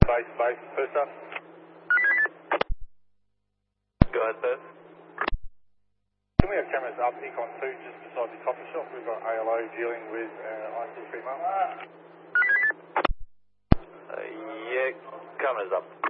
Base, first up. Go ahead, sir. Can we have cameras up Econ 2 just beside the coffee shop? We've got ALO dealing with IC female. Yeah, cameras up.